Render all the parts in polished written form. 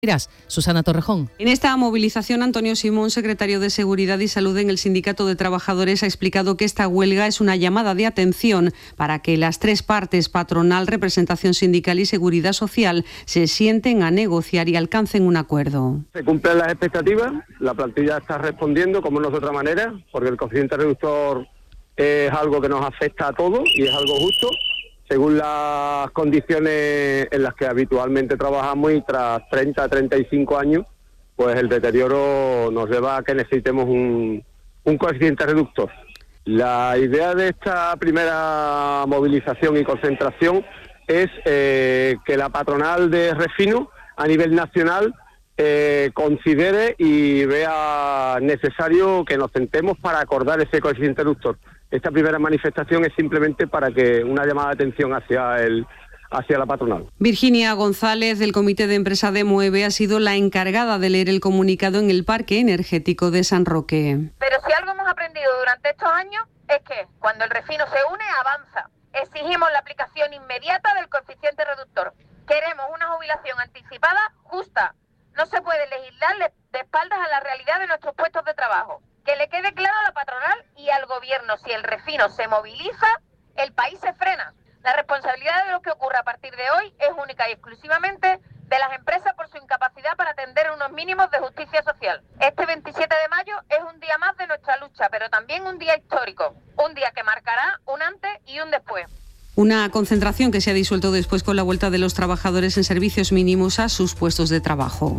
Susana Torrejón. En esta movilización, Antonio Simón, secretario de Seguridad y Salud en el Sindicato de Trabajadores, ha explicado que esta huelga es una llamada de atención para que las tres partes, patronal, representación sindical y seguridad social, se sienten a negociar y alcancen un acuerdo. Se cumplen las expectativas, la plantilla está respondiendo, como no es de otra manera, porque el coeficiente reductor es algo que nos afecta a todos y es algo justo, según las condiciones en las que habitualmente trabajamos, y tras 35 años, pues el deterioro nos lleva a que necesitemos un coeficiente reductor. La idea de esta primera movilización y concentración es que la patronal de Refino a nivel nacional considere y vea necesario que nos sentemos para acordar ese coeficiente reductor. Esta primera manifestación es simplemente para que una llamada de atención hacia la patronal. Virginia González, del Comité de Empresa de Mueve, ha sido la encargada de leer el comunicado en el Parque Energético de San Roque. Pero si algo hemos aprendido durante estos años es que cuando el Refino se une, avanza. Exigimos la aplicación inmediata del coeficiente reductor. Queremos una jubilación anticipada justa. No se puede legislar de espaldas a la realidad de nuestros puestos de trabajo. Que le quede claro a la patronal y al gobierno: si el Refino se moviliza, el país se frena. La responsabilidad de lo que ocurra a partir de hoy es única y exclusivamente de las empresas por su incapacidad para atender unos mínimos de justicia social. Este 27 de mayo es un día más de nuestra lucha, pero también un día histórico, un día que marcará un antes y un después. Una concentración que se ha disuelto después con la vuelta de los trabajadores en servicios mínimos a sus puestos de trabajo.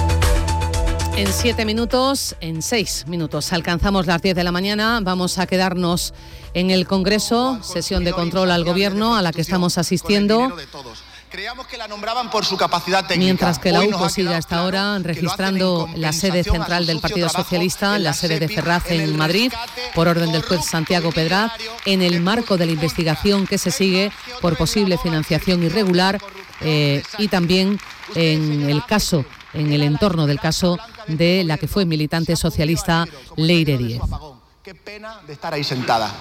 En 6 minutos, alcanzamos las 10 de la mañana. Vamos a quedarnos en el Congreso, sesión de control al Gobierno a la que estamos asistiendo. Creíamos que la nombraban por su capacidad técnica. Mientras que la UPO sigue hasta ahora registrando la sede central del Partido Socialista, la sede de Ferraz en Madrid, por orden del juez Santiago Pedraz, en el marco de la investigación que se sigue por posible financiación irregular y también en el entorno del caso de la que fue militante socialista Leire Díez. Qué pena de estar ahí sentada.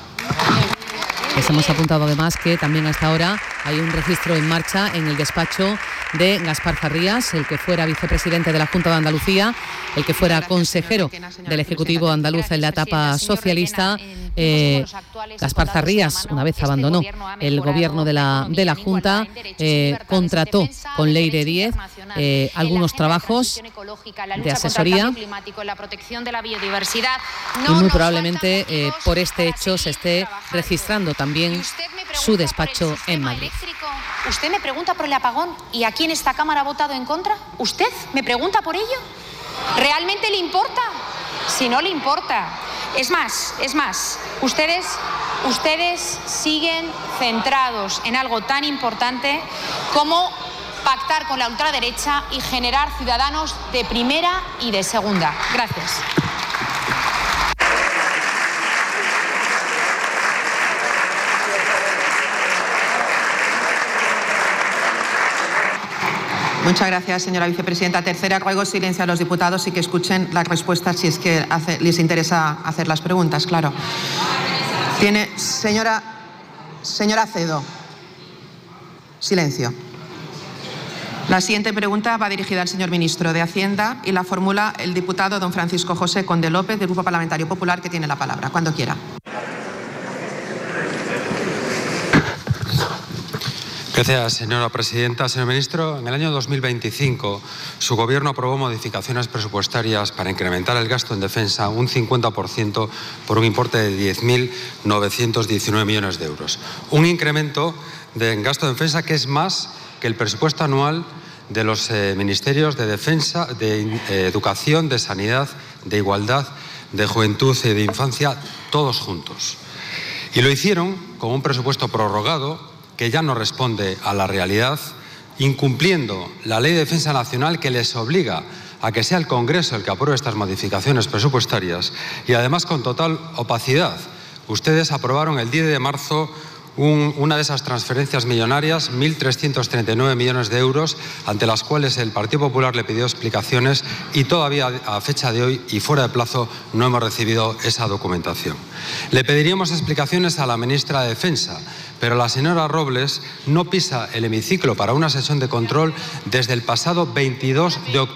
Les hemos apuntado además que también hasta ahora hay un registro en marcha en el despacho de Gaspar Zarrías, el que fuera vicepresidente de la Junta de Andalucía, el que fuera consejero del Ejecutivo andaluz en la etapa socialista. Gaspar Zarrías, una vez abandonó el gobierno de la Junta, contrató con Leire Díez algunos trabajos de asesoría y muy probablemente por este hecho se esté registrando también su despacho en Madrid. ¿Usted me pregunta por el apagón y aquí en esta Cámara ha votado en contra? ¿Usted me pregunta por ello? ¿Realmente le importa? Si no le importa. Es más, ustedes siguen centrados en algo tan importante como pactar con la ultraderecha y generar ciudadanos de primera y de segunda. Gracias. Muchas gracias, señora vicepresidenta. Tercera, ruego silencio a los diputados y que escuchen las respuestas si es que les interesa hacer las preguntas, claro. Señora Acedo, silencio. La siguiente pregunta va dirigida al señor ministro de Hacienda y la formula el diputado don Francisco José Conde López, del Grupo Parlamentario Popular, que tiene la palabra. Cuando quiera. Gracias, señora presidenta. Señor ministro, en el año 2025 su Gobierno aprobó modificaciones presupuestarias para incrementar el gasto en defensa un 50% por un importe de 10.919 millones de euros. Un incremento en gasto de defensa que es más que el presupuesto anual de los ministerios de Defensa, de Educación, de Sanidad, de Igualdad, de Juventud y de Infancia, todos juntos. Y lo hicieron con un presupuesto prorrogado que ya no responde a la realidad, incumpliendo la Ley de Defensa Nacional que les obliga a que sea el Congreso el que apruebe estas modificaciones presupuestarias y además con total opacidad. Ustedes aprobaron el 10 de marzo una de esas transferencias millonarias, 1.339 millones de euros, ante las cuales el Partido Popular le pidió explicaciones y todavía a fecha de hoy y fuera de plazo no hemos recibido esa documentación. Le pediríamos explicaciones a la ministra de Defensa, pero la señora Robles no pisa el hemiciclo para una sesión de control desde el pasado 22 de octubre.